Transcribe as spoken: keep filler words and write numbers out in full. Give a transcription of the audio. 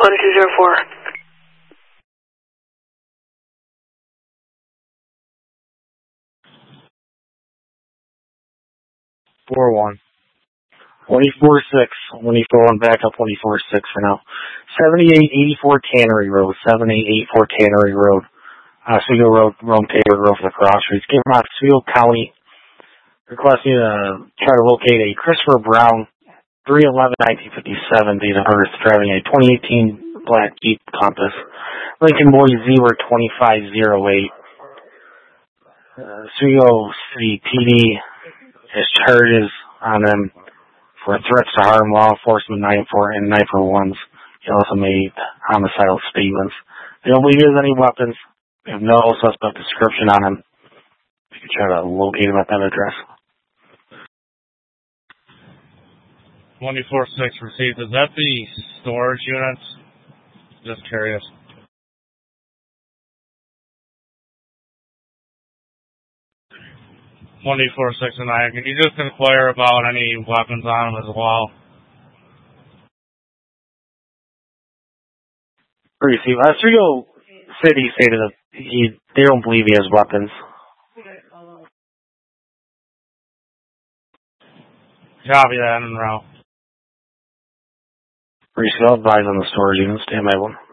one two zero four. four one. twenty-four six. twenty-four one back up twenty-four six for now. seventy-eight eighty-four Tannery Road. seventy-eight eighty-four Tannery Road. Oswego Road, Rome Taylor Road for the cross streets. Came from Oswego County. Requesting to try to locate a Christopher Brown, three eleven nineteen fifty-seven, date of birth, driving a twenty eighteen black Jeep Compass. Lincoln Boys Zebra twenty-five oh eight. Uh, Oswego City P D has charges on them for threats to harm law enforcement nine four and nine four ones. He also made homicidal statements. They don't believe he has any weapons. They have no suspect description on him. You can try to locate him at that address. twenty-four six received. Is that the storage units? Just curious. twenty-four six and nine. Can you just inquire about any weapons on them as well? Receive. Oswego City stated that he, they don't believe he has weapons. Copy that en route. Receive. I'll advise on the storage unit. Stand by one.